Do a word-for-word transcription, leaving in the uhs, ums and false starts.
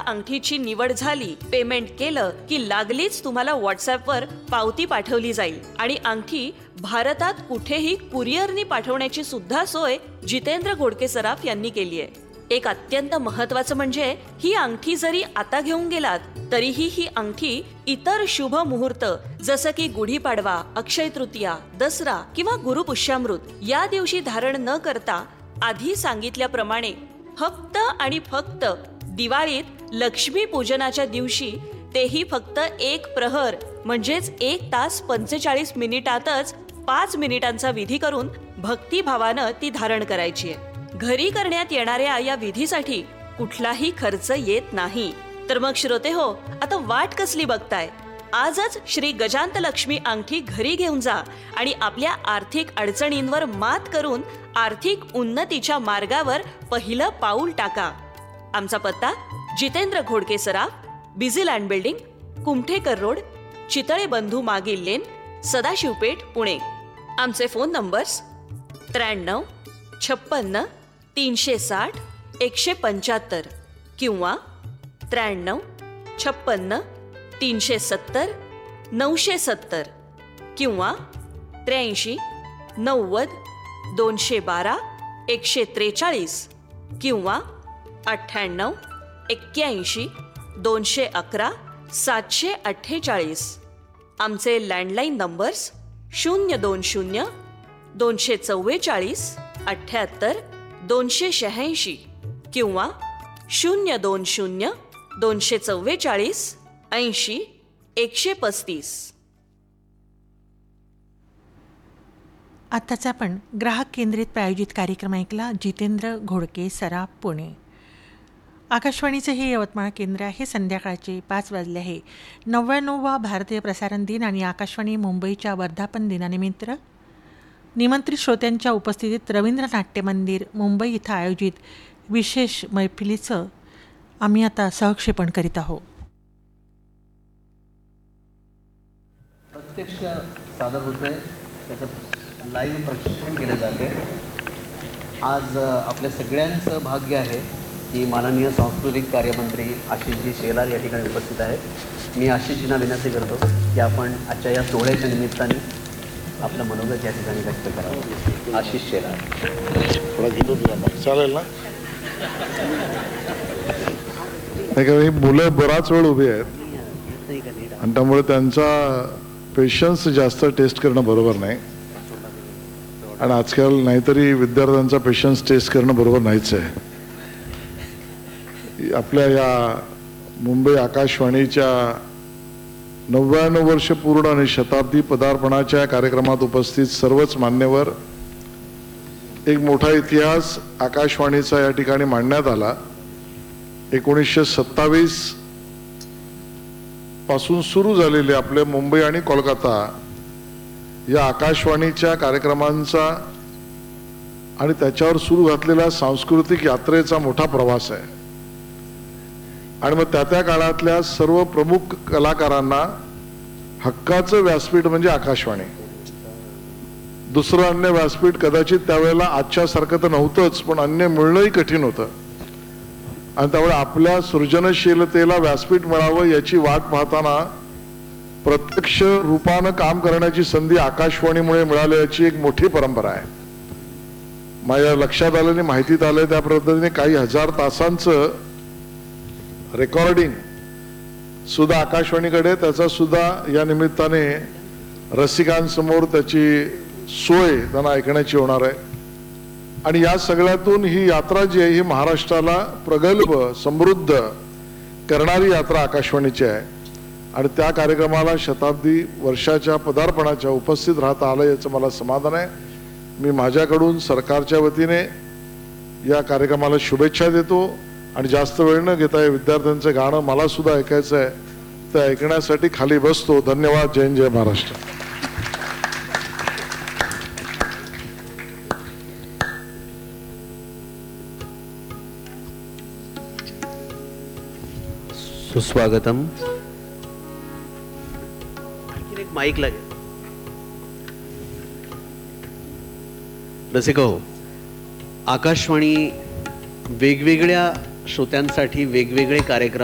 अंगठीची निवड झाली, पेमेंट केलं की लागलीच तुम्हाला व्हॉट्सअपवर पावती पाठवली जाईल आणि अंगठी भारतात कुठेही कुरिअरनी पाठवण्याची सुद्धा सोय जितेंद्र घोडके सराफ यांनी केली आहे. एक अत्यंत महत्वाचं म्हणजे ही अंगठी जरी आता घेऊन गेलात तरीही ही अंगठी इतर शुभ मुहूर्त जसं की गुढीपाडवा, अक्षय तृतीया, दसरा किंवा गुरुपुष्यामृत या दिवशी धारण न करता आधी सांगितल्याप्रमाणे फक्त आणि फक्त दिवाळीत लक्ष्मी पूजनाच्या दिवशी, तेही फक्त एक प्रहर म्हणजेच एक तास पंचेचाळीस मिनिटातच पाच मिनिटांचा विधी करून भक्तिभावानं ती धारण करायची आहे. घरी करण्यात येणाऱ्या या विधीसाठी कुठलाही खर्च येत नाही. तर मग श्रोते हो, आता वाट कसली बघताय? आजच श्री गजांत लक्ष्मी अंगठी घरी घेऊन जा आणि आपल्या आर्थिक अडचणींवर मात करून आर्थिक उन्नतीच्या मार्गावर पहिलं पाऊल टाका. आमचा पत्ता जितेंद्र घोडके सराफ, Busyland building, Kumthekar road, Chitale बंधू मागील लेन, सदाशिवपेठ, पुणे. आमचे फोन नंबर्स त्र्याण्णव छप्पन्न तीनशे साठ एकशे पंच्याहत्तर किंवा त्र्याण्णव छप्पन्न तीनशे सत्तर नऊशे सत्तर किंवा त्र्याऐंशी नव्वद दोनशे बारा एकशे त्रेचाळीस किंवा अठ्ठ्याण्णव एक्क्याऐंशी दोनशे अकरा सातशे अठ्ठेचाळीस. आमचे लँडलाईन नंबर्स शून्य दोन शून्य दोनशे चव्वेचाळीस अठ्ठ्याहत्तर दोनशे शहाऐंशी किंवा शून्य दोन शून्य दोनशे चव्वेचाळीस ऐंशी एकशे पस्तीस. आत्ताच आपण ग्राहक केंद्रित प्रायोजित कार्यक्रम ऐकला. जितेंद्र घोडके सराफ, पुणे. आकाशवाणीचं हे यवतमाळ केंद्र आहे. संध्याकाळचे पाच वाजले आहे. नव्याण्णववा भारतीय प्रसारण दिन आणि आकाशवाणी मुंबईच्या वर्धापन दिनानिमित्त निमंत्रित श्रोत्यांच्या उपस्थितीत रवींद्र नाट्य मंदिर मुंबई इथं आयोजित विशेष मैफिलीचं आम्ही आता सहक्षेपण करीत आहोत. प्रत्यक्ष सादर होतं आहे, त्याचं लाईव्ह प्रक्षेपण केलं जाते. आज आपल्या सगळ्यांचं भाग्य आहे की माननीय सांस्कृतिक कार्यमंत्री आशिषजी शेलार या ठिकाणी उपस्थित आहेत. मी आशिषजींना विनंती करतो की आपण आजच्या या सोहळ्याच्या निमित्ताने आपलं मनोगत या ठिकाणी व्यक्त करावं. आशिष शेलार. चालेल ना? नाही, मुलं बराच वेळ उभी आहेत आणि त्यामुळे त्यांचा पेशन्स जास्त टेस्ट करणं बरोबर नाही. आणि आजकाल नाहीतरी विद्यार्थ्यांचा पेशन्स टेस्ट करणं बरोबर नाहीच आहे. आपल्या या मुंबई आकाशवाणीच्या नव्याण्णव वर्ष पूर्ण आणि शताब्दी पदार्पणाच्या कार्यक्रमात उपस्थित सर्वच मान्यवर, एक मोठा इतिहास आकाशवाणीचा या ठिकाणी मांडण्यात आला. एकोणीसशे सत्तावीस पासून सुरू झालेले आपले मुंबई आणि कोलकाता या आकाशवाणीच्या कार्यक्रमांचा आणि त्याच्यावर सुरू घातलेल्या सांस्कृतिक यात्रेचा मोठा प्रवास आहे. आणि मग त्या त्या काळातल्या सर्व प्रमुख कलाकारांना हक्काचं व्यासपीठ म्हणजे आकाशवाणी. दुसरं अन्य व्यासपीठ कदाचित त्यावेळेला आजच्या सारखं तर नव्हतंच, पण अन्य मिळणंही कठीण होतं. आणि त्यामुळे आपल्या सृजनशीलतेला व्यासपीठ मिळावं याची वाट पाहताना प्रत्यक्ष रूपानं काम करण्याची संधी आकाशवाणीमुळे मिळाली याची एक मोठी परंपरा आहे. माझ्या लक्षात आलं आणि माहितीत आलं त्या पद्धतीने काही हजार तासांचं रेकॉर्डिंग सुद्धा आकाशवाणीकडे, त्याचा सुद्धा या निमित्ताने रसिकांसमोर त्याची सोय त्यांना ऐकण्याची होणार आहे. आणि या सगळ्यातून ही यात्रा जी आहे ही महाराष्ट्राला प्रगल्भ समृद्ध करणारी यात्रा आकाशवाणीची आहे. आणि त्या कार्यक्रमाला शताब्दी वर्षाच्या पदार्पणाच्या उपस्थित राहता आलं याचं मला समाधान आहे. मी माझ्याकडून सरकारच्या वतीने या कार्यक्रमाला शुभेच्छा देतो. आणि जास्त वेळ न घेता या विद्यार्थ्यांचं गाणं मला सुद्धा ऐकायचं आहे, ते ऐकण्यासाठी खाली बसतो. धन्यवाद. जय हिंद, जय महाराष्ट्र. सुस्वागतम. एक माईक लागेल. रसिको, आकाशवाणी वेगवेगळ्या श्रोत्यांसाठी वेगवेगळे कार्यक्रम